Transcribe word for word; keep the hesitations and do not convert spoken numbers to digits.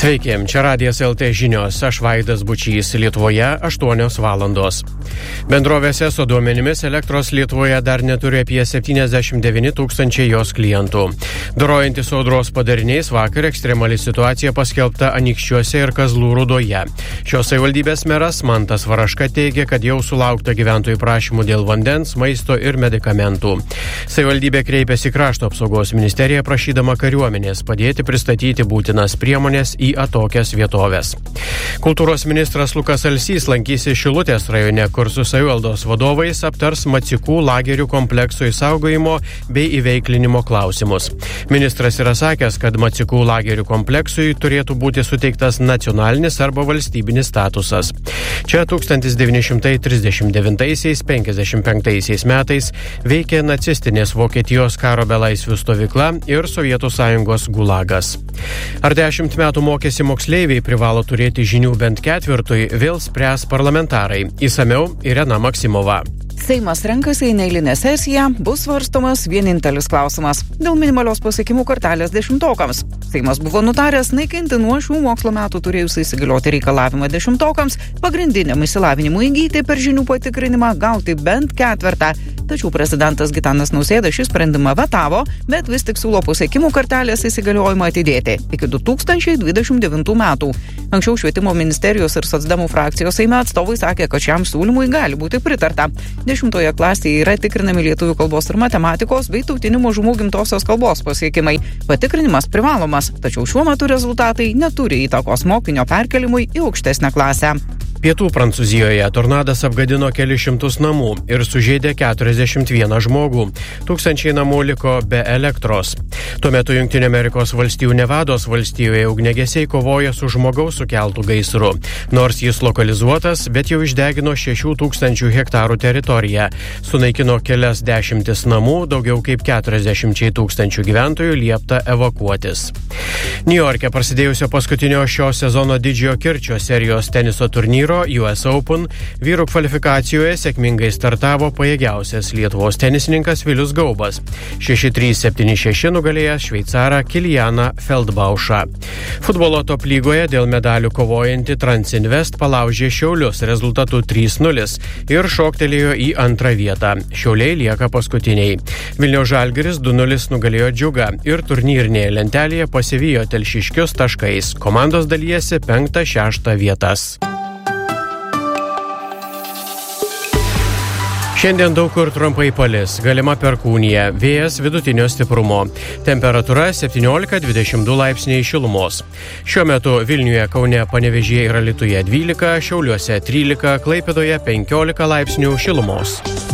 Sveiki, čia Radijas L T žinios, aš Vaidas Bučys, Lietuvoje aštuonios valandos. Bendrovės ESO duomenimis elektros Lietuvoje dar neturi apie septyniasdešimt devyni tūkstančiai jos klientų. Dorojantis audros padariniais vakar ekstremali situacija paskelbta Anykščiuose ir Kazlų Rūdoje. Šios savivaldybės meras Mantas Varaška teigia, kad jau sulaukta gyventojų prašymų dėl vandens, maisto ir medikamentų. Savivaldybė kreipėsi Krašto apsaugos ministeriją prašydama kariuomenės padėti pristatyti būtinas priemonės į atokias vietovės. Kultūros ministras Lukas Alsys lankysi Šilutės rajone, kur su savivaldos vadovais aptars Macikų lagerių komplekso išsaugojimo bei įveiklinimo klausimus. Ministras yra sakęs, kad Macikų lagerių kompleksui turėtų būti suteiktas nacionalinis arba valstybinis statusas. Čia tūkstantis devyni šimtai trisdešimt devintaisiais - penkiasdešimt penktaisiais metais veikė nacistinės Vokietijos karo belaisvių stovykla ir Sovietų sąjungos gulagas. Ar dešimt metų mokėsi moksleiviai privalo turėti žinių bent ketvirtui, vėl spręs parlamentarai. Įsamiau Irena Maksimova. Seimas renkasi į neeilinę sesiją, bus svarstomas vienintelis klausimas – dėl minimalios pasiekimų kortelės dešimtokams. Seimas buvo nutaręs naikinti nuo šių mokslo metų turėjusiai įsigalioti reikalavimą dešimtokams pagrindiniam išsilavinimui įgyti per žinių patikrinimą gauti bent ketvirtą. Tačiau prezidentas Gitanas Nausėda šį sprendimą vetavo, bet vis tik siūlo pasiekimų kortelės įsigaliojimą atidėti iki du tūkstančiai dvidešimt devintų metų. Anksčiau švietimo ministerijos ir socdemų frakcijos Seime atstovai sakė, kad šiam siūlymui gali būti pritarta. Dešimtoje klasėje yra tikrinami lietuvių kalbos ir matematikos bei tautinių mažumų gimtosios kalbos pasiekimai. Patikrinimas privalomas, tačiau šiuo metu rezultatai neturi įtakos mokinio perkelimui į aukštesnę klasę. Pietų Prancūzijoje tornadas apgadino kelis šimtus namų ir sužeidė keturiasdešimt vieną žmogų. Tūkstančiai namų liko be elektros. Tuo metu Jungtinių Amerikos valstijų Nevados valstijoje ugniagesiai kovoja su žmogaus sukeltų gaisru. Nors jis lokalizuotas, bet jau išdegino šešių tūkstančių hektarų teritoriją. Sunaikino kelias dešimtis namų, daugiau kaip keturiasdešimčiai tūkstančių gyventojų liepta evakuotis. Niujorke prasidėjusio paskutinio šio sezono didžiojo kirčio serijos teniso turnyro U S Open vyrų kvalifikacijoje sėkmingai startavo pajėgiausias Lietuvos tenisininkas Vilius Gaubas. šeši trys septyni šeši nugalėjęs šveicarą Kilianą Feldbaušą. Futbolo top lygoje dėl medalių kovojanti Transinvest palaužė Šiaulius rezultatu trys nulis ir šoktelėjo į antrą vietą. Šiauliai lieka paskutiniai. Vilniaus Žalgiris du nulis nugalėjo Džiugą ir turnyrinėje lentelėje pasivijo Telšiškius taškais. Komandos dalyjasi penktą šeštą vietas. Šiandien daug kur trumpai palis, galima perkūnija, vėjas vidutinio stiprumo. Temperatūra septyniolika dvidešimt du laipsniai šilumos. Šiuo metu Vilniuje, Kaune, Panevėžyje ir Alytuje dvylika, Šiauliuose trylika, Klaipėdoje penkiolika laipsnių šilumos.